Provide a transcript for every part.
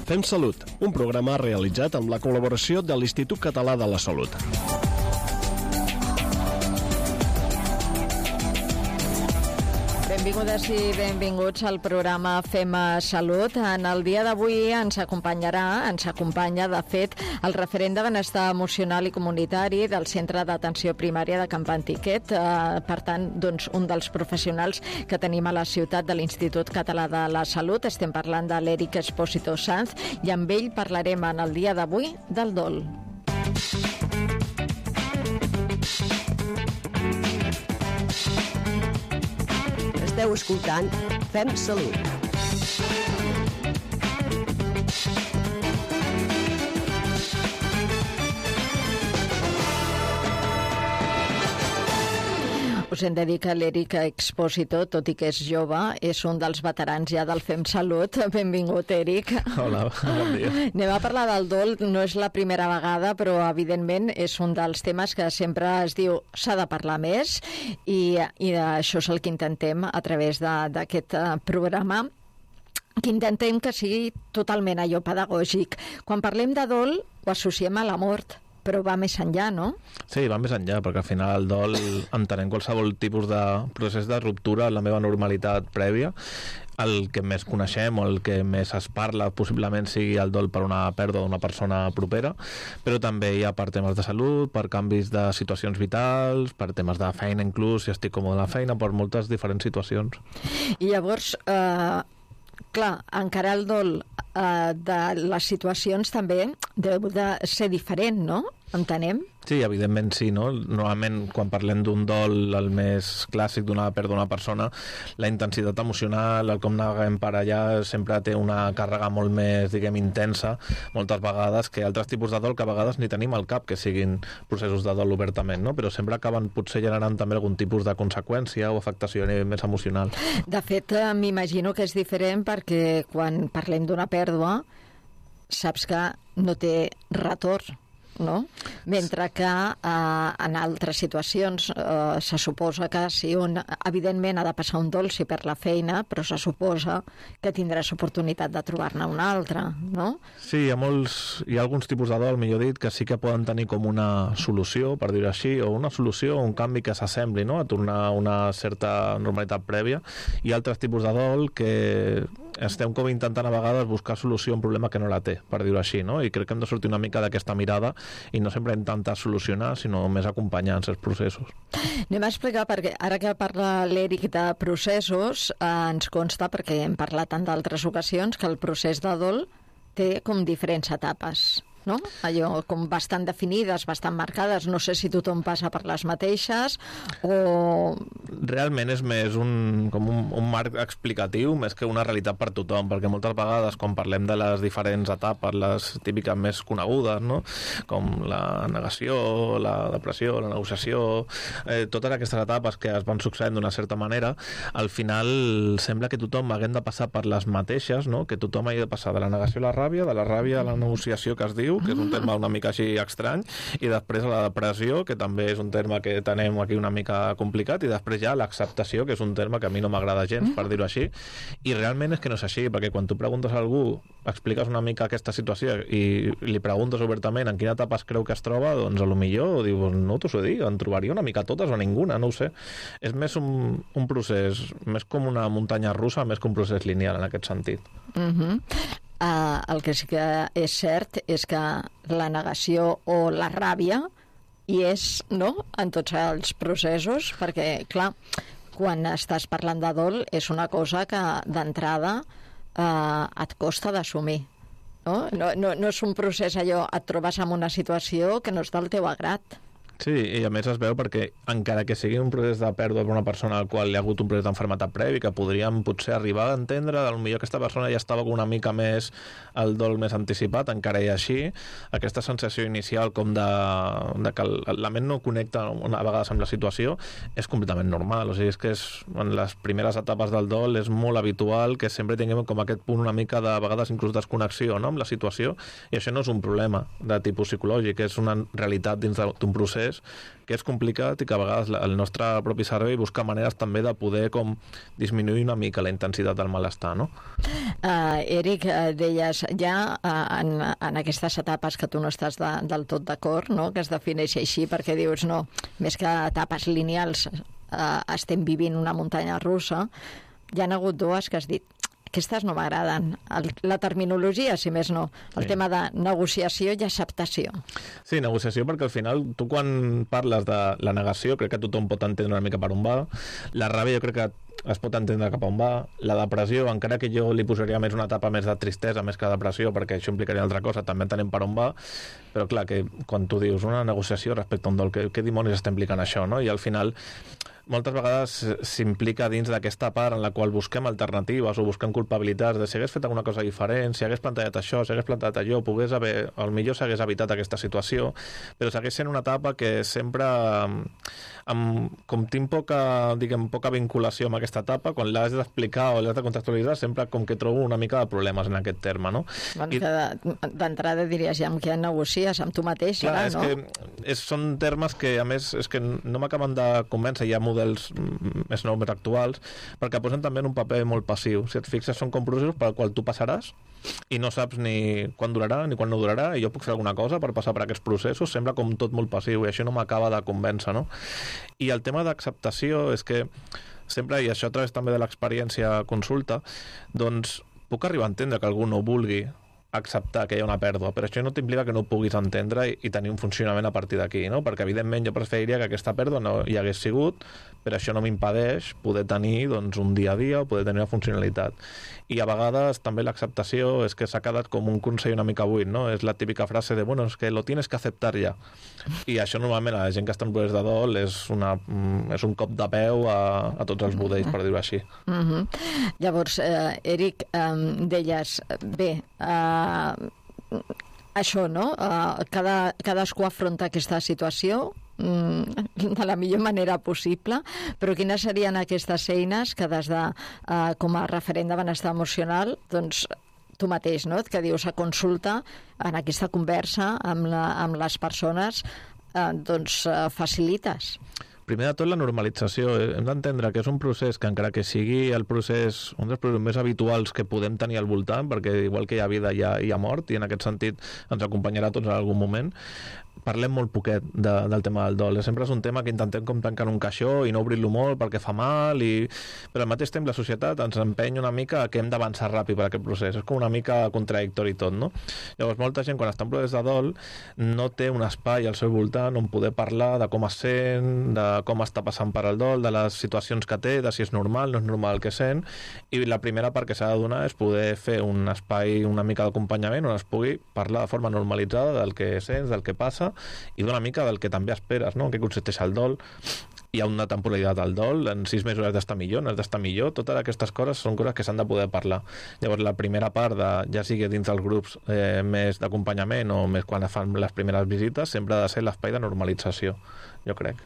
Fem Salut, un programa realitzat amb la col·laboració de l'Institut Català de la Salut. Benvingudes i benvinguts al programa Fem Salut. En el dia d'avui ens acompanya, de fet, el referent de benestar emocional i comunitari del Centre d'Atenció Primària de Camp Antiquet. Per tant, doncs, un dels professionals que tenim a la ciutat de l'Institut Català de la Salut. Estem parlant de l'Eric Espósito Sanz i amb ell parlarem en el dia d'avui del dol. Esteu escoltant Fem Salut. Us hem de dir que l'Eric Espósito, tot i que és jove, és un dels veterans ja del Fem Salut. Benvingut, Eric. Hola, bon dia. Anem a parlar del dol, no és la primera vegada, però evidentment és un dels temes que sempre es diu s'ha de parlar més i això és el que intentem a través d'aquest programa, que intentem que sigui totalment allò pedagògic. Quan parlem de dol ho associem a la mort, però va més enllà, no? Sí, va més enllà, perquè al final el dol entenem qualsevol tipus de procés de ruptura en la meva normalitat prèvia. El que més coneixem o el que més es parla possiblement sigui el dol per una pèrdua d'una persona propera, però també hi ha per temes de salut, per canvis de situacions vitals, per temes de feina inclús, si estic còmode a la feina, per moltes diferents situacions. I llavors, clar, encara el dol de les situacions també deu de ser diferent, no? Entenem? Sí, evidentment sí, no? Normalment quan parlem d'un dol, el més clàssic d'una pèrdua d'una persona, la intensitat emocional, el com naveguem per allà, sempre té una càrrega molt més, diguem, intensa, moltes vegades, que altres tipus de dol que a vegades ni tenim al cap que siguin processos de dol obertament, no? Però sempre acaben potser generant també algun tipus de conseqüència o afectació a nivell més emocional. De fet, m'imagino que és diferent perquè quan parlem d'una pèrdua saps que no té retorn, no? Mentre que en altres situacions se suposa que si un evidentment ha de passar un dol si perd la feina, però se suposa que tindràs oportunitat de trobar-ne una altra, no? Sí, hi ha alguns tipus de dol, millor dit, que sí que poden tenir com una solució, per dir-ho així, o una solució o un canvi que s'assembli, no?, a tornar a una certa normalitat prèvia, i altres tipus de dol que estem com intentant a vegades buscar solució a un problema que no la té, per dir-ho així, no? I crec que hem de sortir una mica d'aquesta mirada i no sempre intentar solucionar, sinó més acompanyar en certs processos. Anem a explicar, perquè ara que parla l'Eric de processos, ens consta, perquè hem parlat en d'altres ocasions, que el procés de dol té com diferents etapes, no? Allò com bastant definides, bastant marcades. No sé si tothom passa per les mateixes o... Realment és més un marc explicatiu més que una realitat per tothom, perquè moltes vegades quan parlem de les diferents etapes, les típiques més conegudes, no?, com la negació, la depressió, la negociació, totes aquestes etapes que es van succeint d'una certa manera, al final sembla que tothom haguem de passar per les mateixes, no?, que tothom hagi de passar de la negació a la ràbia a la negociació, que es diu, que és un terme una mica així estrany, i després a la depressió, que també és un terme que tenem aquí una mica complicat, i després ja l'acceptació, que és un terme que a mi no m'agrada gens, per dir-ho així, i realment és que no és així, perquè quan tu preguntes a algú, expliques una mica aquesta situació i li preguntes obertament en quina etapa es creu que es troba, doncs a lo millor diu, no t'ho sé dir, en trobaria una mica totes o ninguna, no ho sé. És més un procés, més com una muntanya russa, més que un procés lineal en aquest sentit. El que sí que és cert és que la negació o la ràbia hi és, no?, en tots els processos, perquè, clar, quan estàs parlant de dol és una cosa que d'entrada et costa d'assumir, no? No és un procés allò, et trobes en una situació que no és del teu agrat. Sí, i a més es veu perquè encara que sigui un procés de pèrdua per una persona al qual hi ha hagut un procés d'enfermetat previ, que podríem potser arribar a entendre, potser aquesta persona ja estava una mica més el dol més anticipat, encara i així aquesta sensació inicial com de que la ment no connecta a vegades amb la situació és completament normal. O sigui, és que en les primeres etapes del dol és molt habitual que sempre tinguem com aquest punt una mica de vegades inclús desconnexió, no?, amb la situació, i això no és un problema de tipus psicològic, és una realitat dins d'un procés procés que és complicat i que a vegades el nostre propi cervell busca maneres també de poder com disminuir una mica la intensitat del malestar, no? Eric, deies ja en aquestes etapes que tu no estàs del tot d'acord, no? Que es defineix així perquè dius, no, més que etapes lineals estem vivint una muntanya russa, hi ha hagut dues que has dit aquestes no m'agraden. La terminologia, si més no. El tema de negociació i acceptació. Sí, negociació, perquè al final tu quan parles de la negació crec que tothom pot entendre una mica per on va. La ràbia jo crec que es pot entendre cap a on va. La depressió, encara que jo li posaria més una etapa més de tristesa més que de depressió, perquè això implicaria una altra cosa, també entenem per on va, però clar, que quan tu dius una negociació respecte a un dol, què dimonis està implicant això, no? I al final moltes vegades s'implica dins d'aquesta part en la qual busquem alternatives o busquem culpabilitats de si hagués fet alguna cosa diferent, si hagués plantejat això, si hagués plantejat allò, al millor s'hagués evitat aquesta situació, però segueix sent una etapa que sempre com tinc poca vinculació amb aquesta etapa, quan l'has d'explicar o l'has de contextualitzar, sempre com que trobo una mica de problemes en aquest terme, no? D'entrada diries ja amb què negocies, amb tu mateix, clar, no? Que són termes que a més és que no m'acaben de convèncer, hi ha models més nous, més actuals, perquè posen també en un paper molt passiu. Si et fixes, són com processos per al qual tu passaràs i no saps ni quan durarà ni quan no durarà, i jo puc fer alguna cosa per passar per aquests processos, sembla com tot molt passiu i això no m'acaba de convèncer, no? I el tema d'acceptació és que sempre, i això a través també de l'experiència consulta, doncs puc arribar a entendre que algú no vulgui acceptar que hi ha una pèrdua, però això no t'implica que no ho puguis entendre i tenir un funcionament a partir d'aquí, no? Perquè evidentment jo preferiria que aquesta pèrdua no hi hagués sigut, però això no m'impedeix poder tenir doncs, un dia a dia o poder tenir una funcionalitat. I a vegades també l'acceptació és que s'ha quedat com un consell una mica buit, no? És la típica frase de, bueno, es que lo tienes que aceptar ja. I això normalment a la gent que està en procés de dol és un cop de peu a tots els budells, per dir-ho així. Llavors, Eric, deies, bé, això, no? Cadascú afronta aquesta situació de la millor manera possible, però quines serien aquestes eines que des de com a referent de benestar emocional, doncs tu mateix, no? Que dius a consulta, en aquesta conversa amb les persones, doncs facilites. Primer de tot, la normalització. Hem d'entendre que és un procés que, encara que sigui un dels processos més habituals que podem tenir al voltant, perquè igual que hi ha vida hi ha mort, i en aquest sentit ens acompanyarà tots en algun moment, parlem molt poquet del tema del dol. Sempre és un tema que intentem com tancar en un caixó i no obrir-lo molt perquè fa mal, però al mateix temps la societat ens empeny una mica que hem d'avançar ràpid per aquest procés. És com una mica contradictori tot, no? Llavors, molta gent, quan està en procés de dol, no té un espai al seu voltant on poder parlar de com es sent, de com està passant per el dol, de les situacions que té, de si és normal, no és normal el que sent, i la primera part que s'ha de donar és poder fer un espai una mica d'acompanyament on es pugui parlar de forma normalitzada del que sents, del que passa, i d'una mica del que també esperes, no? Què consisteix el dol. Hi ha una temporalitat del dol, en 6 mesos has d'estar millor, no has d'estar millor, totes aquestes coses són coses que s'han de poder parlar. Llavors la primera part, ja sigui dins dels grups més d'acompanyament o més quan fan les primeres visites, sempre ha de ser l'espai de normalització, jo crec.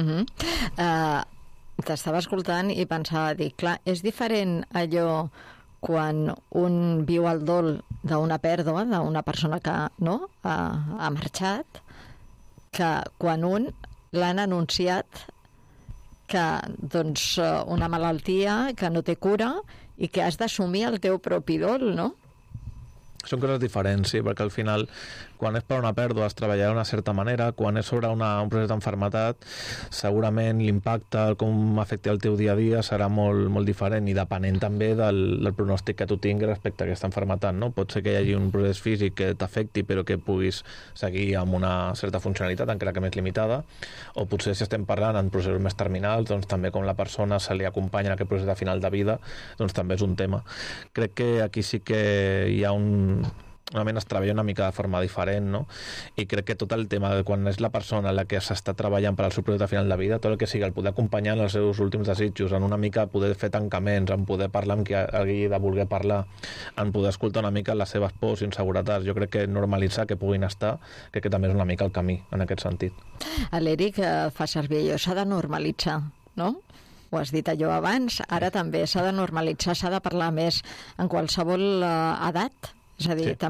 T'estava escoltant i pensava, clar, és diferent allò quan un viu el dol d'una pèrdua, d'una persona que no ha marxat, que quan un l'han anunciat que doncs una malaltia que no té cura i que has d'assumir el teu propi dol, no? Són coses diferents, sí, perquè al final, quan és per una pèrdua, es treballa d'una certa manera, quan és sobre un procés d'enfermetat, segurament l'impacte, com afecta el teu dia a dia, serà molt, molt diferent, i depenent també del pronòstic que tu tinguis respecte a aquesta enfermetat, no? Pot ser que hi hagi un procés físic que t'afecti, però que puguis seguir amb una certa funcionalitat, encara que més limitada, o potser si estem parlant en processos més terminals, doncs també com la persona se li acompanya en aquest procés de final de vida, doncs també és un tema. Crec que aquí sí que hi ha normalment es treballa una mica de forma diferent, no? I crec que tot el tema de quan és la persona la que s'està treballant per al seu projecte final de vida, tot el que sigui el poder acompanyar en els seus últims desitjos, en una mica poder fer tancaments, en poder parlar amb qui hagi de voler parlar, en poder escoltar una mica les seves pors i inseguretats, jo crec que normalitzar que puguin estar, crec que també és una mica el camí en aquest sentit. L'Eric fa servir allò, s'ha de normalitzar, no? Ho has dit allò abans, ara també s'ha de normalitzar, s'ha de parlar més en qualsevol edat, és a dir, sí. També?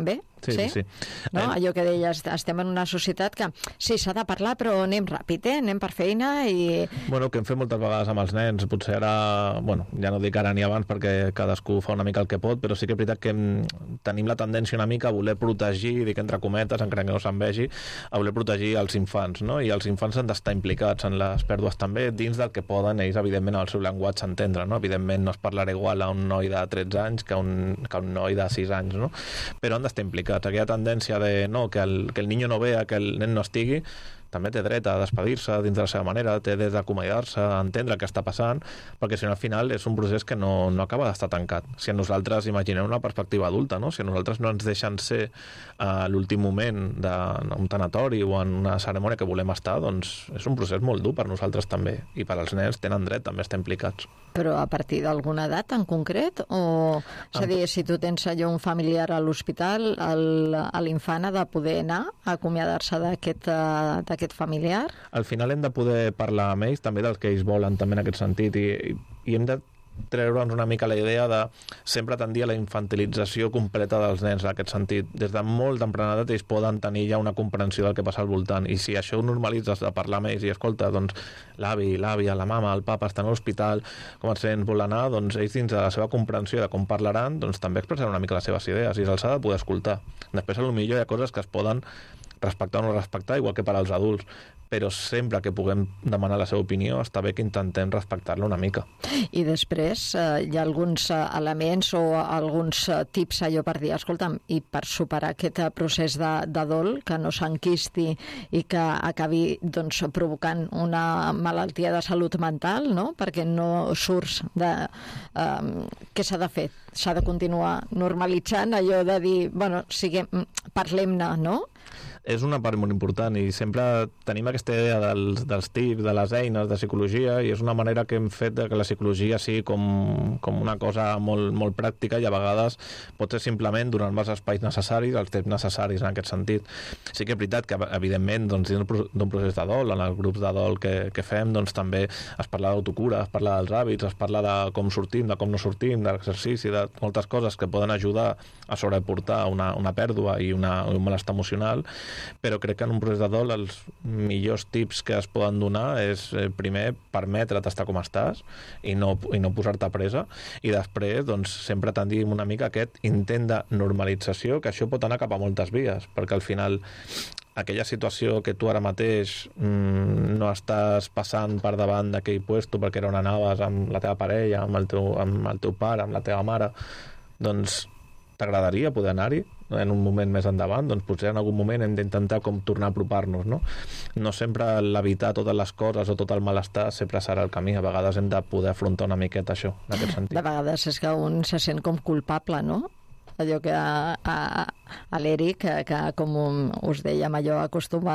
Sí. No? Allò que deies, estem en una societat que sí, s'ha de parlar, però anem ràpid, anem per feina i... Bueno, que hem fet moltes vegades amb els nens, potser ara, bueno, ja no dic ara ni abans perquè cadascú fa una mica el que pot, però sí que és veritat que tenim la tendència una mica a voler protegir, dic entre cometes, encara que no se'n vegi, a voler protegir els infants, no? I els infants han d'estar implicats en les pèrdues també, dins del que poden ells, evidentment, el seu llenguatge entendre, no? Evidentment no es parlarà igual a un noi de 13 anys que un noi de 6 anys, no? Però han d'estar implicats. Aquella tendència de no, que el niño no vea, que el nen no estigui, també té dret a despedir-se dins de la seva manera, té dret a acomodar-se, a entendre què està passant, perquè si no al final és un procés que no acaba d'estar tancat. Si a nosaltres, imaginem una perspectiva adulta, no? Si a nosaltres no ens deixen ser a l'últim moment d'un tanatori o en una cerimònia que volem estar, doncs és un procés molt dur per nosaltres també, i per als nens tenen dret també a estar implicats. Però a partir d'alguna edat en concret? O, és a dir, si tu tens allò un familiar a l'hospital, l'infant ha de poder anar a acomiadar-se d'aquest familiar? Al final hem de poder parlar amb ells també del que ells volen també en aquest sentit i hem de treure'ns una mica la idea de sempre tendir a la infantilització completa dels nens en aquest sentit. Des de molt temprana edat ells poden tenir ja una comprensió del que passa al voltant i si això ho normalitzes de parlar amb ells i escolta, doncs l'avi, l'àvia, la mama, el papa estan a l'hospital, com et sents, vol anar, doncs ells dins de la seva comprensió de com parlaran, doncs també expressaran una mica les seves idees i se'ls ha de poder escoltar. Després potser hi ha coses que es poden respectar o no respectar, igual que per als adults, però sempre que puguem demanar la seva opinió està bé que intentem respectar-la una mica. I després hi ha alguns elements o alguns tips allò per dir, escolta'm, i per superar aquest procés de dol, que no s'enquisti i que acabi doncs, provocant una malaltia de salut mental, no? Perquè no surts de... què s'ha de fer? S'ha de continuar normalitzant allò de dir, bueno, parlem-ne, no? És una part molt important i sempre tenim aquesta idea dels tips, de les eines de psicologia i és una manera que hem fet que la psicologia sigui com una cosa molt, molt pràctica i a vegades pot ser simplement donar-me els espais necessaris, els temps necessaris en aquest sentit. Sí que és veritat que evidentment doncs, d'un procés de dol, en els grups de dol que fem doncs, també es parla d'autocura, es parla dels hàbits, es parla de com sortim, de com no sortim, de l'exercici, de moltes coses que poden ajudar a sobreportar una pèrdua i un malestar emocional, però crec que en un procés de dol els millors tips que es poden donar és primer permetre't estar com estàs i no posar-te presa i després doncs, sempre tendim una mica aquest intent de normalització que això pot anar cap a moltes vies perquè al final aquella situació que tu ara mateix no estàs passant per davant d'aquell puesto perquè era on anaves amb la teva parella, amb el teu pare, amb la teva mare, doncs t'agradaria poder anar-hi en un moment més endavant, doncs potser en algun moment hem d'intentar com tornar a apropar-nos, no? No sempre l'evitar totes les coses o tot el malestar sempre serà el camí, a vegades hem de poder afrontar una miqueta això, en aquest sentit. De vegades és que un se sent com culpable, no? Allò que a l'Eric, que com us dèiem, allò acostuma,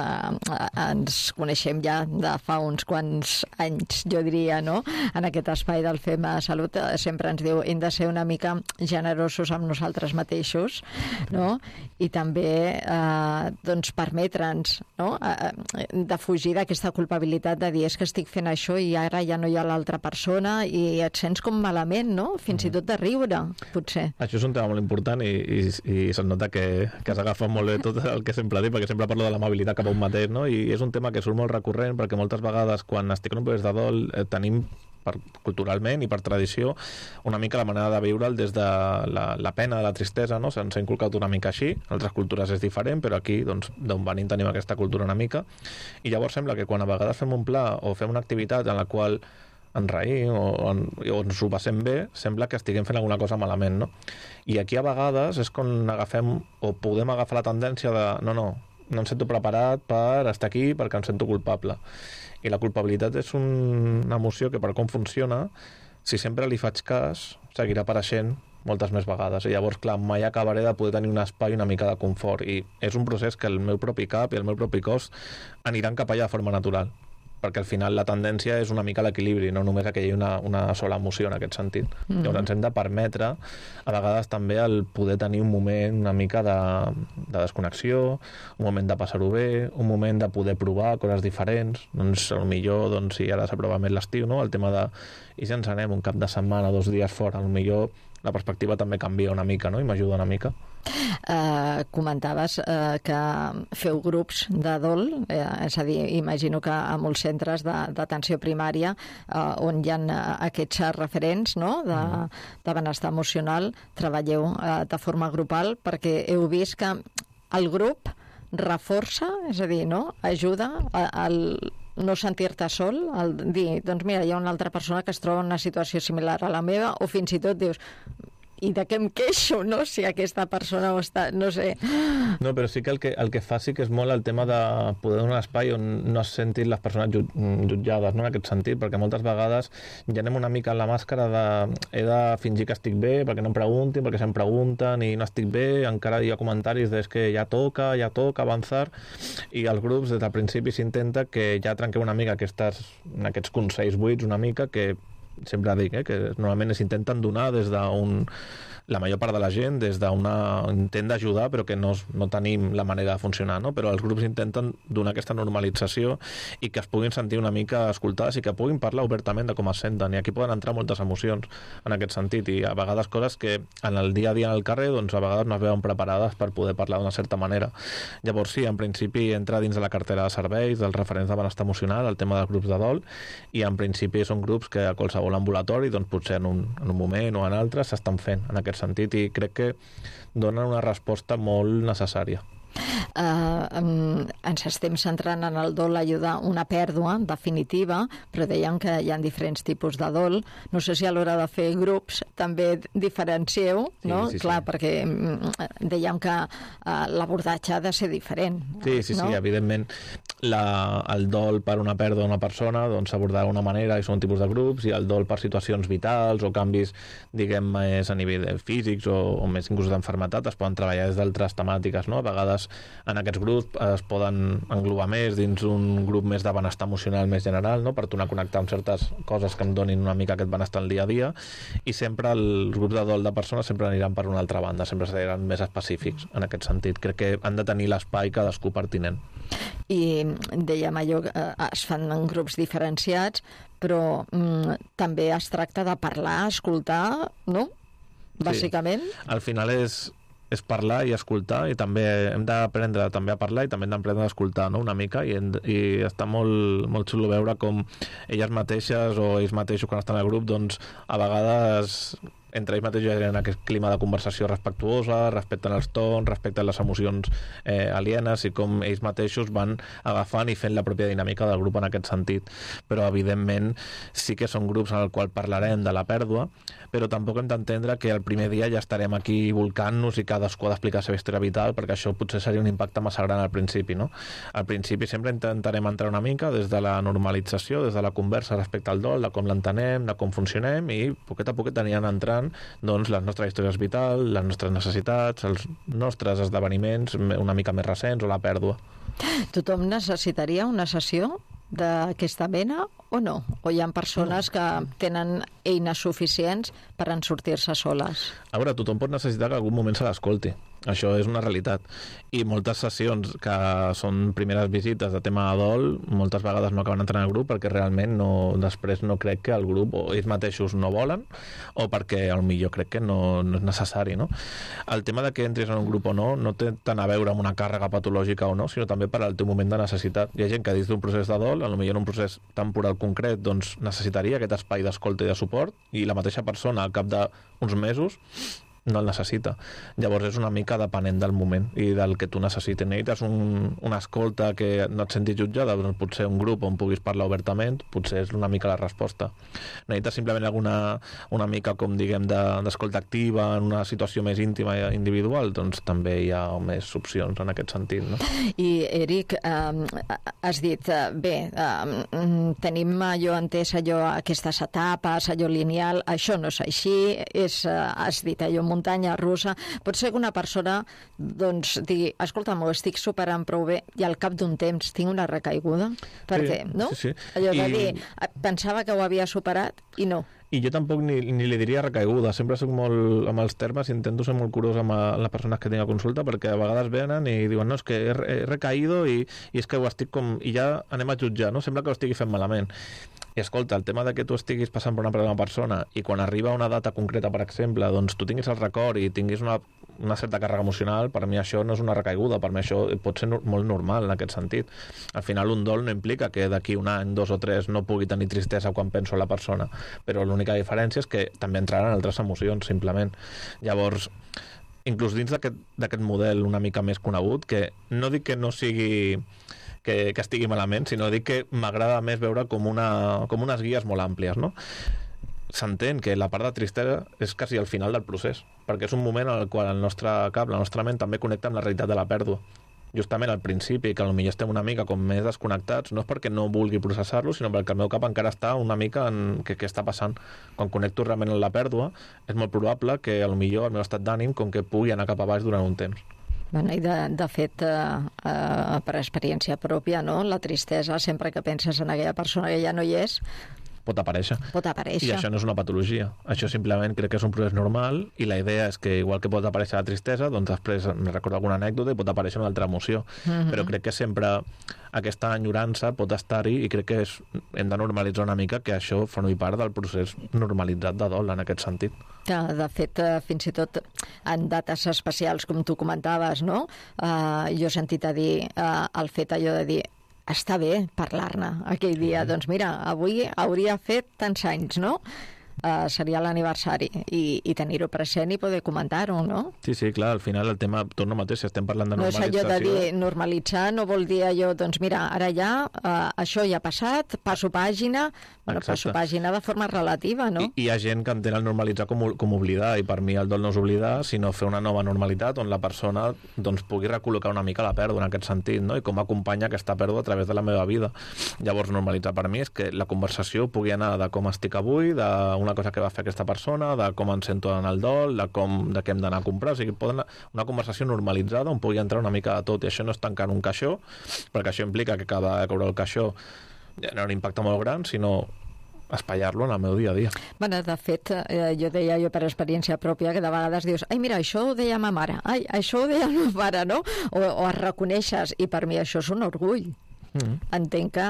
ens coneixem ja de fa uns quants anys, jo diria, no? En aquest espai del FEM Salut sempre ens diu hem de ser una mica generosos amb nosaltres mateixos, no? I també doncs permetre'ns, no? De fugir d'aquesta culpabilitat de dir és que estic fent això i ara ja no hi ha l'altra persona i et sents com malament, no? Fins i tot de riure, potser. Això és un tema molt important i se'n nota que has agafat molt bé tot el que sempre dic, perquè sempre parlo de l'amabilitat cap a un mateix, no? I és un tema que surt molt recurrent perquè moltes vegades quan estic en un procés de dol tenim culturalment i per tradició una mica la manera de viure'l des de la pena, de la tristesa, no? Se'ns ha inculcat una mica així, en altres cultures és diferent, però aquí, doncs, d'on venim tenim aquesta cultura una mica, i llavors sembla que quan a vegades fem un pla o fem una activitat en la qual ens reïm o ens ho passem bé, sembla que estiguem fent alguna cosa malament, no? I aquí a vegades és quan agafem o podem agafar la tendència de no em sento preparat per estar aquí perquè em sento culpable. I la culpabilitat és una emoció que per com funciona, si sempre li faig cas, seguirà apareixent moltes més vegades. I llavors, clar, mai acabaré de poder tenir un espai una mica de confort. I és un procés que el meu propi cap i el meu propi cos aniran cap allà de forma natural. Perquè al final la tendència és una mica l'equilibri, no només que hi hagi una sola emoció en aquest sentit. Llavors ens hem de permetre a vegades també el poder tenir un moment una mica de desconnexió, un moment de passar-ho bé, un moment de poder provar coses diferents, doncs potser si ara s'aprova més l'estiu, no? El tema de i si ens anem un cap de setmana, 2 dies fora, potser la perspectiva també canvia una mica, no? I m'ajuda una mica. Comentaves que feu grups de dol, és a dir, imagino que a molts centres d'atenció primària on hi ha aquests referents, no?, de benestar emocional, treballeu de forma grupal, perquè heu vist que el grup reforça, és a dir, no?, ajuda al no sentir-te sol, al dir, doncs mira, hi ha una altra persona que es troba en una situació similar a la meva, o fins i tot dius, i de què em queixo, no?, si aquesta persona ho està, no sé. No, però sí que el que fa sí que és molt el tema de poder donar un espai on no es sentin les persones jutjades, no?, en aquest sentit, perquè moltes vegades ja anem una mica en la màscara de he de fingir que estic bé, perquè no em preguntin, perquè se'm pregunten i no estic bé, encara hi ha comentaris de que ja toca avançar, i als grups des del principi s'intenta que ja trenqueu una mica aquests consells buits una mica que sempre dic, que normalment s'intenten donar des d'un... la major part de la gent des d'un intent d'ajudar, però que no tenim la manera de funcionar, no? Però els grups intenten donar aquesta normalització i que es puguin sentir una mica escoltades i que puguin parlar obertament de com es senten, i aquí poden entrar moltes emocions en aquest sentit, i a vegades coses que en el dia a dia al carrer, doncs a vegades no es veuen preparades per poder parlar d'una certa manera. Llavors sí, en principi entra dins de la cartera de serveis, dels referents de benestar emocional, el tema dels grups de dol, i en principi són grups que a qualsevol ambulatori, doncs potser en un moment o en altres s'estan fent en aquest sentit, i crec que donen una resposta molt necessària. Ens estem centrant en el dol, ajudar una pèrdua definitiva, però dèiem que hi ha diferents tipus de dol. No sé si a l'hora de fer grups també diferencieu, no? Sí, clar, perquè dèiem que l'abordatge ha de ser diferent. Sí, no? Evidentment el dol per una pèrdua d'una persona doncs s'abordarà d'una manera i són tipus de grups, i el dol per situacions vitals o canvis, diguem, més a nivell físics o més inclús d'enfermetat es poden treballar des d'altres temàtiques, no? A vegades en aquests grups es poden englobar més dins un grup més de benestar emocional més general, no?, per tornar a connectar amb certes coses que em donin una mica aquest benestar al dia a dia, i sempre els grups de dol de persones sempre aniran per una altra banda, sempre seran més específics en aquest sentit. Crec que han de tenir l'espai cadascú pertinent. I dèiem allò, es fan en grups diferenciats, però també es tracta de parlar, escoltar, no?, bàsicament. Sí. Al final és parlar i escoltar, i també hem d'aprendre també a parlar i també hem d'aprendre a escoltar, no?, una mica, i està molt, molt xulo veure com elles mateixes o ells mateixos quan estan al grup, doncs a vegades entre ells mateixos hi ha aquest clima de conversació respectuosa, respecten els tons, respecten les emocions alienes, i com ells mateixos van agafant i fent la pròpia dinàmica del grup en aquest sentit. Però evidentment sí que són grups en el qual parlarem de la pèrdua, però tampoc hem d'entendre que el primer dia ja estarem aquí volcant-nos i cadascú ha d'explicar la seva història vital, perquè això potser seria un impacte massa gran al principi, no? Al principi sempre intentarem entrar una mica des de la normalització, des de la conversa respecte al dol, de com l'entenem, de com funcionem, i poquet a poquet aniran entrant doncs les nostres històries vitals, les nostres necessitats, els nostres esdeveniments una mica més recents o la pèrdua. Tothom necessitaria una sessió d'aquesta mena o no? O hi ha persones que tenen eines suficients per en sortir-se soles? A veure, tothom pot necessitar que en algun moment se l'escolti. Això és una realitat. I moltes sessions que són primeres visites de tema de dol, moltes vegades no acaben entrant al grup perquè realment després no crec que el grup o ells mateixos no volen, o perquè potser crec que no és necessari, no? El tema de que entris en un grup o no té tant a veure amb una càrrega patològica o no, sinó també per al teu moment de necessitat. Hi ha gent que dins d'un procés de dol, potser en un procés temporal concret, doncs necessitaria aquest espai d'escolta i de suport, i la mateixa persona al cap d'uns mesos no el necessita. Llavors és una mica depenent del moment i del que tu necessites. Necessites una escolta que no et sentis jutjada, doncs potser un grup on puguis parlar obertament, potser és una mica la resposta. Necessites simplement una mica, com diguem, d'escolta activa en una situació més íntima i individual, doncs també hi ha més opcions en aquest sentit, no? I Eric, has dit, tenim aquestes etapes, allò lineal, això no és així, has dit allò muntanya russa. Pot ser que una persona doncs digui, escolta, m'ho estic superant prou bé i al cap d'un temps tinc una recaiguda, perquè, no? Sí. Allò de dir, pensava que ho havia superat i no. I jo tampoc ni li diria recaiguda, sempre soc molt amb els termes, intento ser molt curós amb les persones que tinc a consulta, perquè a vegades venen i diuen, no, és que he recaído i és que ho estic com... i ja anem a jutjar, no? Sembla que ho estigui fent malament. I escolta, el tema de que tu estiguis passant per una persona i quan arriba una data concreta, per exemple, doncs tu tinguis el record i tinguis una certa càrrega emocional, per mi això no és una recaiguda, per mi això pot ser molt normal en aquest sentit. Al final un dol no implica que d'aquí un any, 2 o 3 no pugui tenir tristesa quan penso en la persona, però l'única diferència és que també entraran altres emocions, simplement. Llavors, inclús dins d'aquest model una mica més conegut, que no dic que no sigui que estigui malament, sinó dic que m'agrada més veure com unes guies molt àmplies, no? S'entén que la part de tristesa és quasi al final del procés, perquè és un moment en el qual el nostre cap, la nostra ment, també connecta amb la realitat de la pèrdua. Justament al principi, que potser estem una mica com més desconnectats, no és perquè no vulgui processar-lo, sinó perquè el meu cap encara està una mica en què està passant. Quan connecto realment amb la pèrdua, és molt probable que potser el meu estat d'ànim com que pugui anar cap a baix durant un temps. Bueno, i de fet, per experiència pròpia, no? La tristesa, sempre que penses en aquella persona que ja no hi és, pot aparèixer. I això no és una patologia. Això simplement crec que és un procés normal i la idea és que igual que pot aparèixer la tristesa, doncs després me recordo alguna anècdota i pot aparèixer una altra emoció. Però crec que sempre aquesta enyorança pot estar-hi i crec que hem de normalitzar una mica que això formi part del procés normalitzat de dol en aquest sentit. De fet, fins i tot en dates especials, com tu comentaves, no? Jo he sentit a dir el fet allò de dir està bé parlar-ne aquell dia. Doncs mira, avui hauria fet tants anys, no? Seria l'aniversari i tenir-ho present i poder comentar-ho, no? Sí, clar, al final el tema, torno mateix, si estem parlant de normalització... No és allò de dir normalitzar, no vol dir allò, doncs mira, ara ja, això ja ha passat, passo pàgina, bueno, passo pàgina de forma relativa, no? I hi ha gent que entén el normalitzar com oblidar, i per mi el dol no és oblidar, sinó fer una nova normalitat on la persona doncs, pugui recol·locar una mica la pèrdua en aquest sentit, no? I com acompanya aquesta pèrdua a través de la meva vida. Llavors, normalitzar per mi és que la conversació pugui anar de com estic avui, d'una cosa que va fer aquesta persona, de com em sento en el dol, de què hem d'anar a comprar, o sigui, una conversació normalitzada on pugui entrar una mica de tot, i això no és tancar un caixó, perquè això implica que cada caure el caixó ja no ha un impacte molt gran, sinó espaiar-lo en el meu dia a dia. Bueno, de fet, jo deia per experiència pròpia que de vegades dius, ai, mira, això ho deia ma mare, ai, això ho deia la meva mare, no? O es reconeixes, i per mi això és un orgull. Entenc que...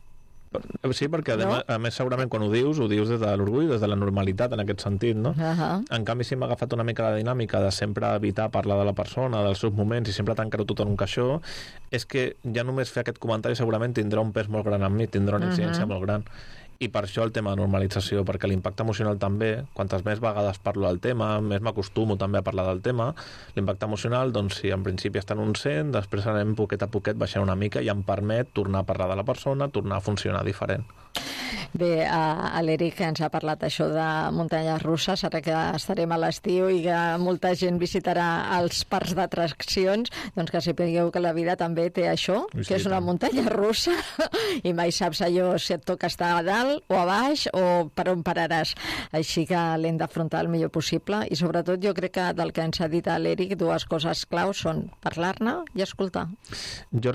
Sí, perquè a més segurament quan ho dius des de l'orgull, des de la normalitat en aquest sentit, no? En canvi, si m'ha agafat una mica la dinàmica de sempre evitar parlar de la persona, dels seus moments i sempre tancar-ho tot en un caixó, és que ja només fer aquest comentari segurament tindrà un pes molt gran en mi, tindrà una incidència molt gran. I per això el tema de normalització, perquè l'impacte emocional també, quantes més vegades parlo del tema, més m'acostumo també a parlar del tema, l'impacte emocional, doncs si en principi està en un 100, després anem poquet a poquet baixant una mica i em permet tornar a parlar de la persona, tornar a funcionar diferent. Bé, l'Eric ens ha parlat això de muntanyes russes, ara que estarem a l'estiu i que molta gent visitarà els parcs d'atraccions, doncs que sapigueu que la vida també té això, que és una muntanya russa i mai saps allò si et toca estar a dalt o a baix o per on pararàs. Així que l'hem d'afrontar el millor possible i sobretot jo crec que del que ens ha dit l'Eric, dues coses claus són parlar-ne i escoltar. Jo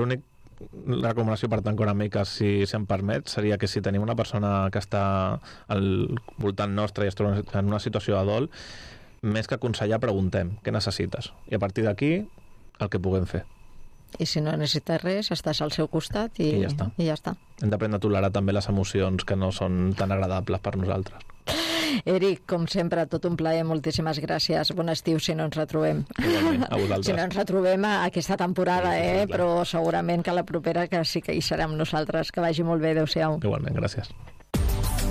la recomanació per tant una mica, si em permet, seria que si tenim una persona que està al voltant nostre i es troba en una situació de dol, més que aconsellar, preguntem què necessites i a partir d'aquí el que puguem fer. I si no necessites res, estàs al seu costat i ja està. Hem d'aprendre a tolerar també les emocions que no són tan agradables per nosaltres. Eric, com sempre, tot un plaer, moltíssimes gràcies. Bon estiu, si no ens retrobem. Igualment, a vosaltres. Si no ens retrobem aquesta temporada, però segurament que la propera que sí que hi serem nosaltres. Que vagi molt bé, adéu-siau. Igualment, gràcies.